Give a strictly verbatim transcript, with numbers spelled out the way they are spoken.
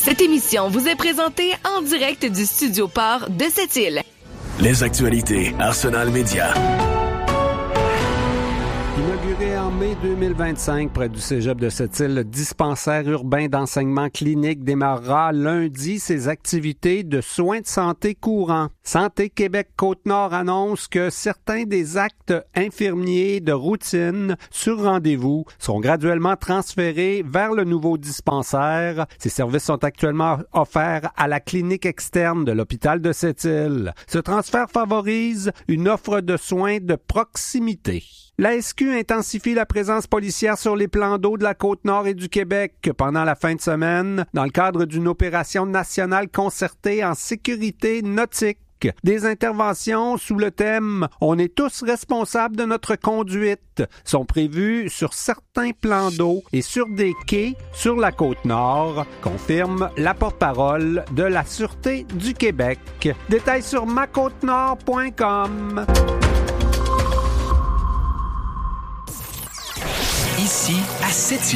Cette émission vous est présentée en direct du Studio Port de Sept-Îles. Les actualités Arsenal Média. Inauguré en mai deux mille vingt-cinq près du cégep de Sept-Îles, le dispensaire urbain d'enseignement clinique démarrera lundi ses activités de soins de santé courants. Santé Québec Côte-Nord annonce que certains des actes infirmiers de routine sur rendez-vous seront graduellement transférés vers le nouveau dispensaire. Ces services sont actuellement offerts à la clinique externe de l'hôpital de Sept-Îles. Ce transfert favorise une offre de soins de proximité. La S Q intensifie la présence policière sur les plans d'eau de la Côte-Nord et du Québec pendant la fin de semaine, dans le cadre d'une opération nationale concertée en sécurité nautique. Des interventions sous le thème « On est tous responsables de notre conduite » sont prévues sur certains plans d'eau et sur des quais sur la Côte-Nord, confirme la porte-parole de la Sûreté du Québec. Détails sur ma côte nord point com. Ici, à Sept-Îles.